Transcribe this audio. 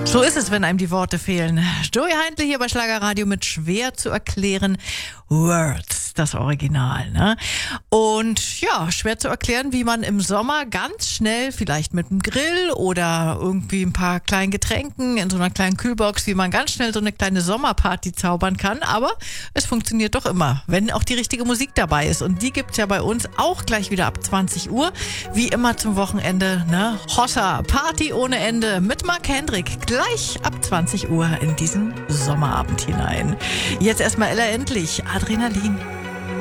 So ist es, wenn einem die Worte fehlen. Joey Heindl hier bei Schlagerradio mit schwer zu erklären Words, das Original, ne? Und ja, schwer zu erklären, wie man im Sommer ganz schnell, vielleicht mit einem Grill oder irgendwie ein paar kleinen Getränken in so einer kleinen Kühlbox, wie man ganz schnell so eine kleine Sommerparty zaubern kann. Aber es funktioniert doch immer, wenn auch die richtige Musik dabei ist. Und die gibt's ja bei uns auch gleich wieder ab 20 Uhr. Wie immer zum Wochenende, ne? Hossa, Party ohne Ende mit Mark Hendrik. Gleich ab 20 Uhr in diesen Sommerabend hinein. Jetzt erstmal Ella Endlich, Adrenalin.